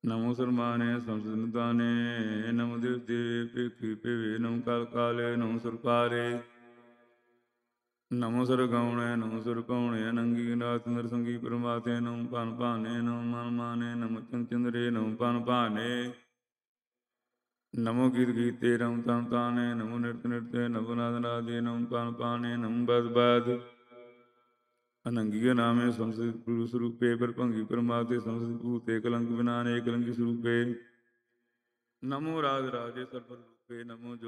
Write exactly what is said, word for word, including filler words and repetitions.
ਨਮੋ ਸਰਮਾਨੇ ਸੰਸਦ ਨਿਦਾਨੇ ਨਮੋ ਦੇਵ ਦੇਵ ਪੇਖੀ ਪੇਵੇ ਨਮੋ ਕਾਲ ਕਾਲੇ ਨਮੋ ਸੁਰਕਾਰੇ ਨਮੋ ਸਰ ਗਾਉਣੇ ਨਮੋ ਸਰ ਪਾਉਣੇ ਅਨੰਗੀ ਨਾਥ ਨਰਸੰਗੀ ਪਰਮਾਤੇ ਨਮੋ ਪਨ ਭਾਨੇ ਨਮੋ ਮਨ ਮਾਨੇ ਨਮੋ ਚੰਦ ਚੰਦਰੇ ਨਮੋ ਪਨ ਭਾਨੇ ਨਮੋ ਗੀਤ ਗੀਤੇ ਨਮੋ ਤਨ ਤਾਨੇ ਨਮੋ ਨਿਰਤ ਨਿਰਤੇ ਨਮੋ ਨਾਦ ਨਾਦੇ ਨਮੋ ਪਨ ਪਾਨੇ ਨਮੋ ਬਦ ਬਦ ਅਨੰਗੀ ਨਾਮੇ ਸੰਸਦ ਗੁਰੂ ਸਰੂਪੇ ਪਰਭੰਗੀ ਪਰਮਾਤੇ ਸੰਸਦ ਭੂਤੇ ਕਲੰਕ ਬਿਨਾਨੇ ਕਲੰਕੀ ਸਰੂਪੇ ਨਮੋ ਰਾਜ ਰਾਜੇ ਸਰਬਰ ਰੂਪੇ ਨਮੋ